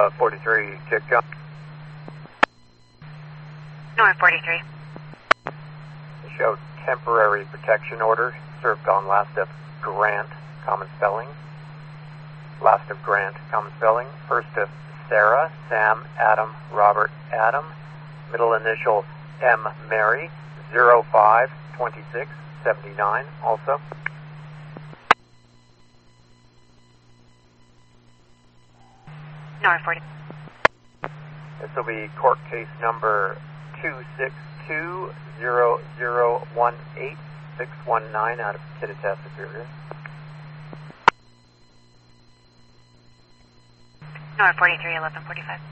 43, check John. North 43. Show temporary protection order served on last of Grant, common spelling. Last of Grant, common spelling. First of Sarah, Sam, Adam, Robert, Adam. Middle initial M, Mary, 052679 also. North 40. This will be court case number 262-0018619 out of Kittitas Superior. North 43, 1145.